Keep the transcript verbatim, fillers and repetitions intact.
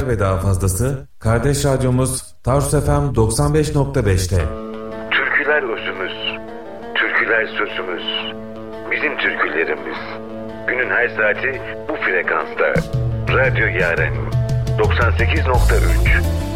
Bunlar ve daha fazlası kardeş radyomuz Tarsus F M doksan beş nokta beş'te. Türküler özümüz, türküler sözümüz, bizim türkülerimiz. Günün her saati bu frekansta. Radyo Yaren doksan sekiz nokta üç.